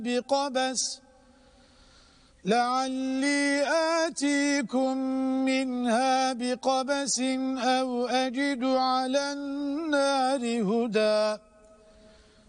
بقبس لعلي آتيكم منها بقبس أو أجد على النار هدى